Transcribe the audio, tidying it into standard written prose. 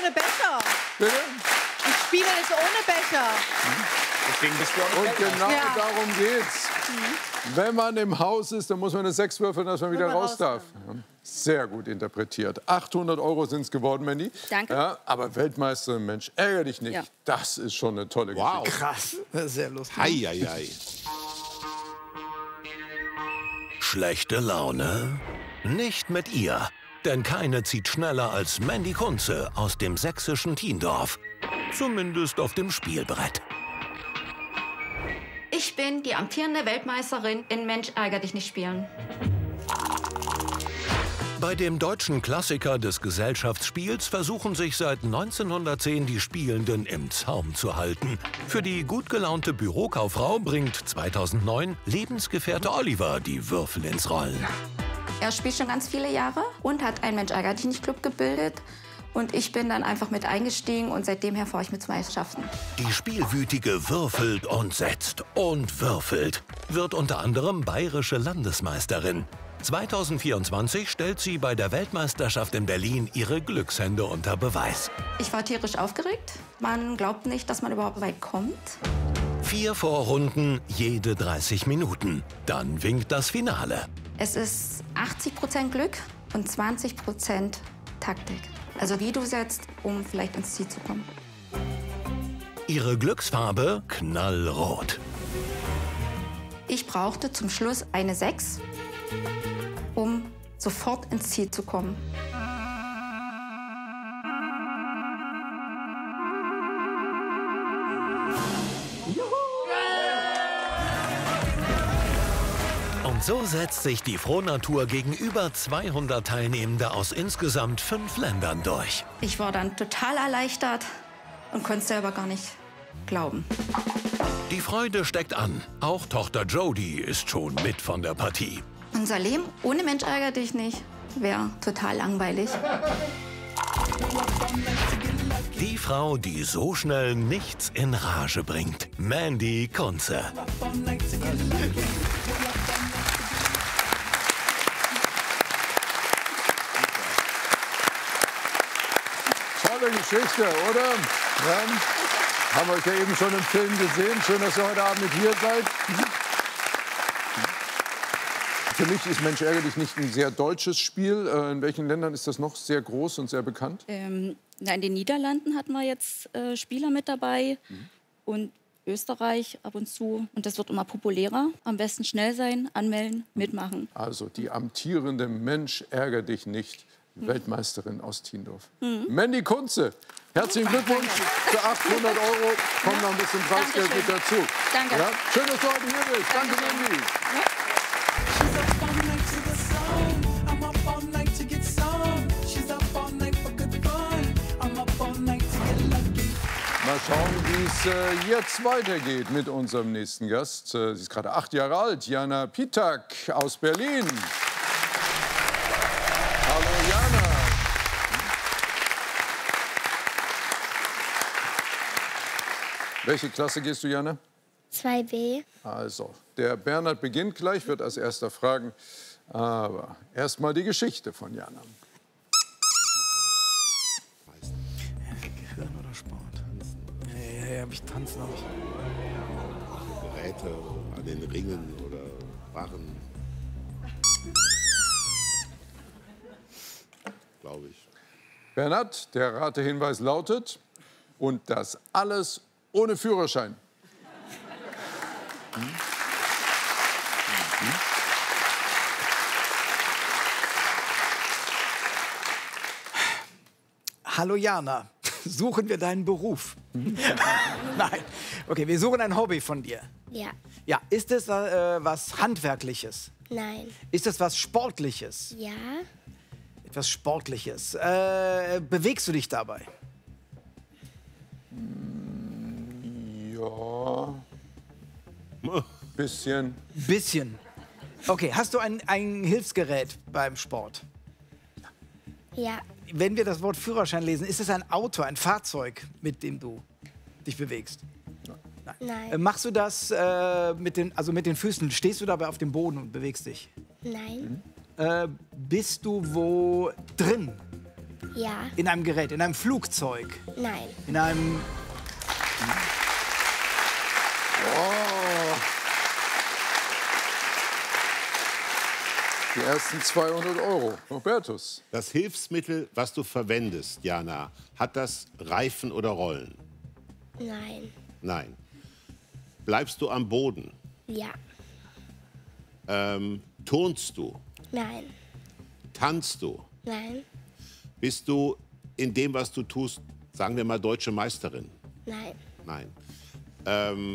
ohne Becher. Bitte? Ich spiele das ohne Becher. Deswegen bist du auch Und genau darum geht's. Wenn man im Haus ist, dann muss man eine 6 würfeln, dass man wieder raus darf. Sehr gut interpretiert. 800 € sind es geworden, Mandy. Danke. Ja, aber Weltmeisterin, Mensch, ärgere dich nicht. Ja. Das ist schon eine tolle Geschichte. Krass, das ist sehr lustig. Heieiei. Schlechte Laune? Nicht mit ihr. Denn keine zieht schneller als Mandy Kunze aus dem sächsischen Tiendorf. Zumindest auf dem Spielbrett. Ich bin die amtierende Weltmeisterin in Mensch, ärger dich nicht spielen. Bei dem deutschen Klassiker des Gesellschaftsspiels versuchen sich seit 1910 die Spielenden im Zaum zu halten. Für die gut gelaunte Bürokauffrau bringt 2009 Lebensgefährte Oliver die Würfel ins Rollen. Er spielt schon ganz viele Jahre und hat einen Mensch, ärger dich nicht Club gebildet. Und ich bin dann einfach mit eingestiegen und seitdem her fahre ich mit Meisterschaften. Die Spielwütige würfelt und setzt und würfelt. Wird unter anderem bayerische Landesmeisterin. 2024 stellt sie bei der Weltmeisterschaft in Berlin ihre Glückshände unter Beweis. Ich war tierisch aufgeregt. Man glaubt nicht, dass man überhaupt weit kommt. 4 Vorrunden, jede 30 Minuten. Dann winkt das Finale. Es ist 80% Glück und 20% Taktik. Also wie du setzt, um vielleicht ins Ziel zu kommen. Ihre Glücksfarbe knallrot. Ich brauchte zum Schluss eine 6, um sofort ins Ziel zu kommen. Und so setzt sich die Frohnatur gegen über 200 Teilnehmende aus insgesamt 5 Ländern durch. Ich war dann total erleichtert und konnte es selber gar nicht glauben. Die Freude steckt an. Auch Tochter Jodie ist schon mit von der Partie. Unser Leben ohne Mensch ärger dich nicht wäre total langweilig. Die Frau, die so schnell nichts in Rage bringt. Mandy Kunze. Tolle Geschichte, oder? Ja, haben wir euch ja eben schon im Film gesehen. Schön, dass ihr heute Abend mit hier seid. Für mich ist Mensch, ärgere dich nicht ein sehr deutsches Spiel. In welchen Ländern ist das noch sehr groß und sehr bekannt? In den Niederlanden hatten wir jetzt Spieler mit dabei und Österreich ab und zu. Und das wird immer populärer. Am besten schnell sein, anmelden, mitmachen. Also die amtierende Mensch, ärgere dich nicht Weltmeisterin aus Tiendorf. Mandy Kunze, herzlichen Glückwunsch für 800 €. Kommt noch ein bisschen Preisgeld mit dazu. Danke. Ja? Schön, dass du heute hier bist. Danke, Mandy. Mal schauen, wie es jetzt weitergeht mit unserem nächsten Gast. Sie ist gerade 8 Jahre alt, Jana Pitak aus Berlin. Hallo Jana. Welche Klasse gehst du, Jana? 2b. Also, der Bernhard beginnt gleich, wird als erster fragen. Aber erst mal die Geschichte von Jana. Gehirn oder Sport? Ja, hab ich tanzen auch. Geräte an den Ringen oder Barren. Glaube ich. Bernhard, der Ratehinweis lautet, und das alles ohne Führerschein. Hallo Jana, suchen wir deinen Beruf? Nein. Okay, wir suchen ein Hobby von dir. Ja. Ja, ist es was Handwerkliches? Nein. Ist es was Sportliches? Ja. Etwas Sportliches. Bewegst du dich dabei? Ja. Bisschen. Bisschen. Okay, hast du ein Hilfsgerät beim Sport? Ja. Wenn wir das Wort Führerschein lesen, ist es ein Auto, ein Fahrzeug, mit dem du dich bewegst? Nein. Machst du das mit den Füßen? Stehst du dabei auf dem Boden und bewegst dich? Nein. Bist du wo drin? Ja. In einem Gerät, in einem Flugzeug, Nein. in einem... Oh. Die ersten 200 Euro. Robertus. Das Hilfsmittel, was du verwendest, Jana, hat das Reifen oder Rollen? Nein. Nein. Bleibst du am Boden? Ja. Turnst du? Nein. Tanzt du? Nein. Bist du in dem, was du tust, sagen wir mal, deutsche Meisterin? Nein. Nein.